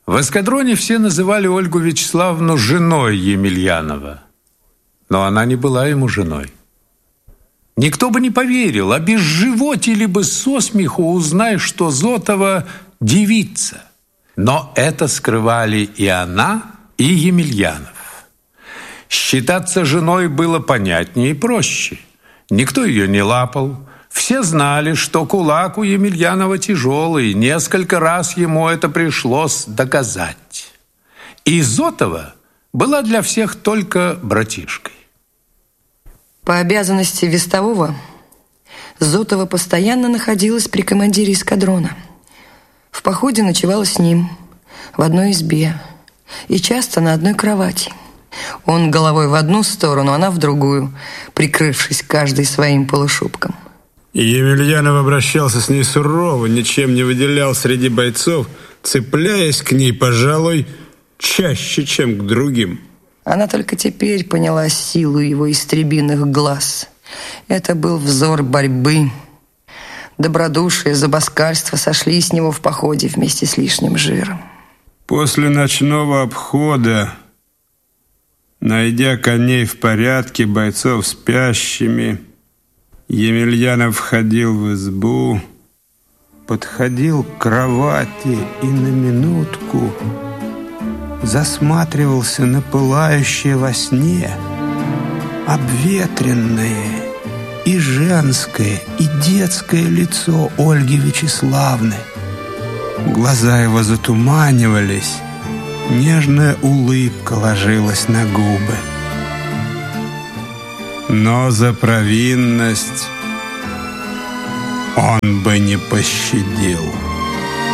В эскадроне все называли Ольгу Вячеславовну женой Емельянова, но она не была ему женой. Никто бы не поверил, обезживотили бы со смеху, узнай, что Зотова девица. Но это скрывали и она, и Емельянов. Считаться женой было понятнее и проще. Никто ее не лапал. Все знали, что кулак у Емельянова тяжелый. Несколько раз ему это пришлось доказать. И Зотова была для всех только братишкой. По обязанности вестового Зотова постоянно находилась при командире эскадрона. В походе ночевала с ним в одной избе и часто на одной кровати. Он головой в одну сторону, она в другую, прикрывшись каждый своим полушубком. Емельянов обращался с ней сурово, ничем не выделял среди бойцов, цепляясь к ней, пожалуй, чаще, чем к другим. Она только теперь поняла силу его истребиных глаз. Это был взор борьбы. Добродушие, зубоскальство сошли с него в походе вместе с лишним жиром. После ночного обхода, найдя коней в порядке, бойцов спящими, Емельянов входил в избу, подходил к кровати и на минутку засматривался на пылающее во сне обветренное и женское, и детское лицо Ольги Вячеславны. Глаза его затуманивались, нежная улыбка ложилась на губы. Но за провинность он бы не пощадил.